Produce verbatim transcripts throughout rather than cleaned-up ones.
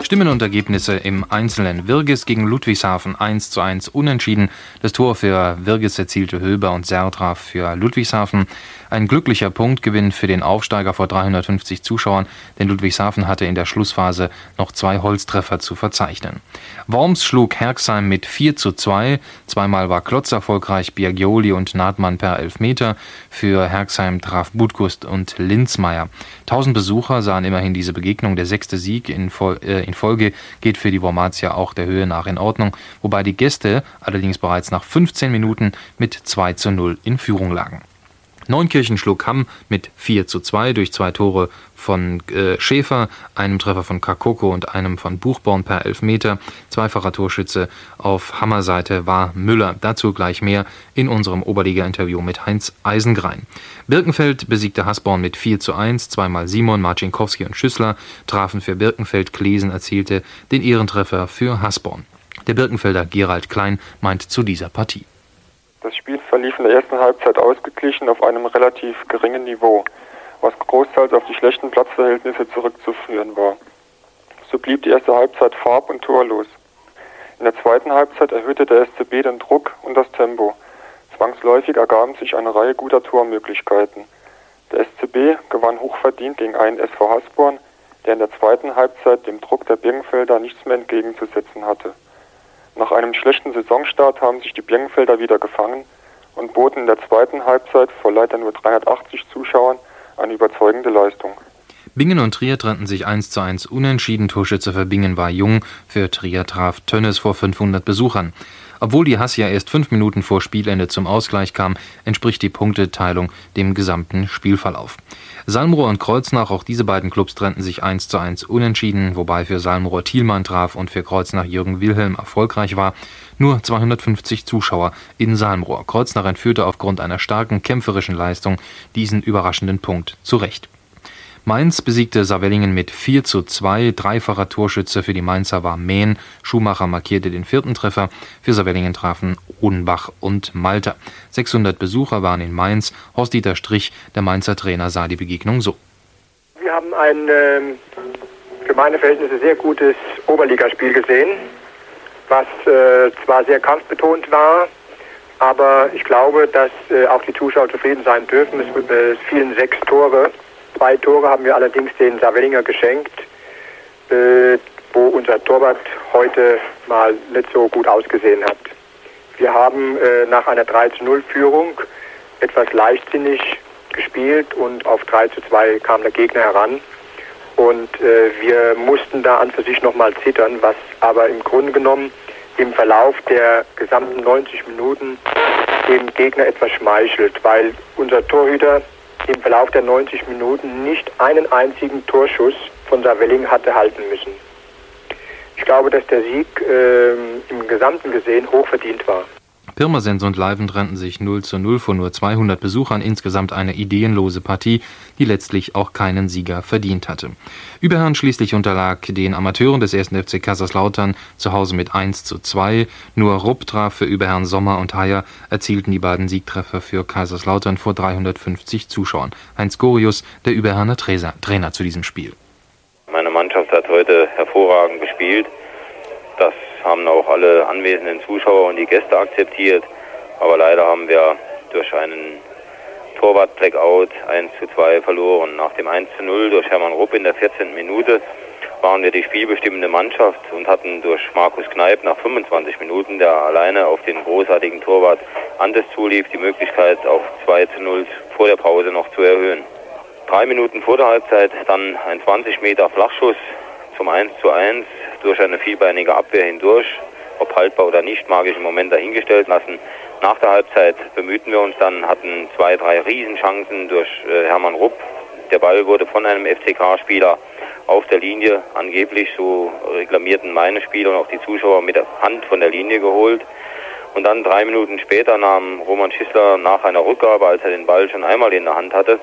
Stimmen und Ergebnisse im Einzelnen. Wirgis gegen Ludwigshafen eins zu eins unentschieden. Das Tor für Wirgis erzielte Höber und Sertra für Ludwigshafen. Ein glücklicher Punktgewinn für den Aufsteiger vor dreihundertfünfzig Zuschauern, denn Ludwigshafen hatte in der Schlussphase noch zwei Holztreffer zu verzeichnen. Worms schlug Herxheim mit vier zu zwei. Zweimal war Klotz erfolgreich, Biagioli und Nahtmann per Elfmeter. Für Herxheim traf Budkust und Linzmeier. Tausend Besucher sahen immerhin diese Begegnung. Der sechste Sieg in, Fol- äh, in Folge geht für die Wormatia auch der Höhe nach in Ordnung, wobei die Gäste allerdings bereits nach fünfzehn Minuten mit zwei zu null in Führung lagen. Neunkirchen schlug Hamm mit vier zu zwei durch zwei Tore von äh, Schäfer, einem Treffer von Kakoko und einem von Buchborn per Elfmeter. Zweifacher Torschütze auf Hammerseite war Müller. Dazu gleich mehr in unserem Oberliga-Interview mit Heinz Eisengrein. Birkenfeld besiegte Hasborn mit vier zu eins. Zweimal Simon, Marcinkowski und Schüssler trafen für Birkenfeld. Klesen erzielte den Ehrentreffer für Hasborn. Der Birkenfelder Gerald Klein meint zu dieser Partie: Das Spiel verlief in der ersten Halbzeit ausgeglichen auf einem relativ geringen Niveau, was großteils auf die schlechten Platzverhältnisse zurückzuführen war. So blieb die erste Halbzeit farb- und torlos. In der zweiten Halbzeit erhöhte der S C B den Druck und das Tempo. Zwangsläufig ergaben sich eine Reihe guter Tormöglichkeiten. Der S C B gewann hochverdient gegen einen S V Hasborn, der in der zweiten Halbzeit dem Druck der Birkenfelder nichts mehr entgegenzusetzen hatte. Nach einem schlechten Saisonstart haben sich die Birkenfelder wieder gefangen und boten in der zweiten Halbzeit vor leider nur dreihundertachtzig Zuschauern eine überzeugende Leistung. Bingen und Trier trennten sich eins zu eins unentschieden. Torschütze für Bingen war Jung, für Trier traf Tönnes vor fünfhundert Besuchern. Obwohl die Hassia erst fünf Minuten vor Spielende zum Ausgleich kam, entspricht die Punkteteilung dem gesamten Spielverlauf. Salmrohr und Kreuznach, auch diese beiden Clubs trennten sich eins zu eins unentschieden, wobei für Salmrohr Thielmann traf und für Kreuznach Jürgen Wilhelm erfolgreich war. Nur zweihundertfünfzig Zuschauer in Salmrohr. Kreuznach entführte aufgrund einer starken kämpferischen Leistung diesen überraschenden Punkt zurecht. Mainz besiegte Saarwellingen mit vier zu zwei. Dreifacher Torschütze für die Mainzer war Mehn. Schumacher markierte den vierten Treffer. Für Saarwellingen trafen Odenbach und Malter. sechshundert Besucher waren in Mainz. Horst-Dieter Strich, der Mainzer Trainer, sah die Begegnung so: Wir haben ein äh, für meine Verhältnisse sehr gutes Oberligaspiel gesehen, was äh, zwar sehr kampfbetont war, aber ich glaube, dass äh, auch die Zuschauer zufrieden sein dürfen. Es, äh, es fielen sechs Tore. Zwei Tore haben wir allerdings den Saarwellinger geschenkt, äh, wo unser Torwart heute mal nicht so gut ausgesehen hat. Wir haben äh, nach einer drei zu null Führung etwas leichtsinnig gespielt und auf drei zu zwei kam der Gegner heran. Und äh, wir mussten da an für sich nochmal zittern, was aber im Grunde genommen im Verlauf der gesamten neunzig Minuten dem Gegner etwas schmeichelt, weil unser Torhüter im Verlauf der neunzig Minuten nicht einen einzigen Torschuss von Saarwellingen hatte halten müssen. Ich glaube, dass der Sieg äh, im Gesamten gesehen hochverdient war. Pirmasens und Leiven trennten sich null zu null vor nur zweihundert Besuchern. Insgesamt eine ideenlose Partie, die letztlich auch keinen Sieger verdient hatte. Überherrn schließlich unterlag den Amateuren des ersten F C Kaiserslautern zu Hause mit eins zu zwei. Nur Rupp traf für Überherrn. Sommer und Heyer erzielten die beiden Siegtreffer für Kaiserslautern vor dreihundertfünfzig Zuschauern. Heinz Gorius, der Überherrner Trainer, Trainer zu diesem Spiel: Meine Mannschaft hat heute hervorragend gespielt. Das haben auch alle anwesenden Zuschauer und die Gäste akzeptiert. Aber leider haben wir durch einen Torwart-Blackout eins zu zwei verloren. Nach dem eins zu null durch Hermann Rupp in der vierzehnten Minute waren wir die spielbestimmende Mannschaft und hatten durch Markus Kneip nach fünfundzwanzig Minuten, der alleine auf den großartigen Torwart Antes zulief, die Möglichkeit auf zwei zu null vor der Pause noch zu erhöhen. Drei Minuten vor der Halbzeit dann ein zwanzig Meter Flachschuss zum eins zu eins durch eine vielbeinige Abwehr hindurch. Ob haltbar oder nicht, mag ich im Moment dahingestellt lassen. Nach der Halbzeit bemühten wir uns dann, hatten zwei, drei Riesenchancen durch äh, Hermann Rupp. Der Ball wurde von einem F C K-Spieler auf der Linie, angeblich, so reklamierten meine Spieler und auch die Zuschauer, mit der Hand von der Linie geholt. Und dann drei Minuten später nahm Roman Schissler nach einer Rückgabe, als er den Ball schon einmal in der Hand hatte,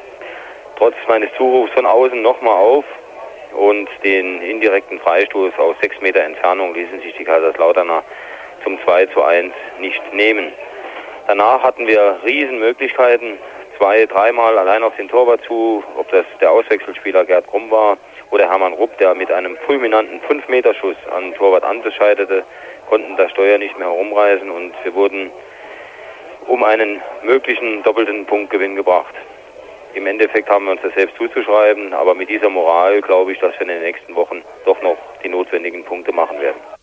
trotz meines Zurufs von außen nochmal auf. Und den indirekten Freistoß aus sechs Meter Entfernung ließen sich die Kaiserslauterner zum zwei zu eins nicht nehmen. Danach hatten wir Riesenmöglichkeiten, zwei, dreimal allein auf den Torwart zu, ob das der Auswechselspieler Gerd Krumm war oder Hermann Rupp, der mit einem fulminanten fünf Meter Schuss an Torwart Ante scheiterte, konnten das Steuer nicht mehr herumreißen und wir wurden um einen möglichen doppelten Punktgewinn gebracht. Im Endeffekt haben wir uns das selbst zuzuschreiben, aber mit dieser Moral glaube ich, dass wir in den nächsten Wochen doch noch die notwendigen Punkte machen werden.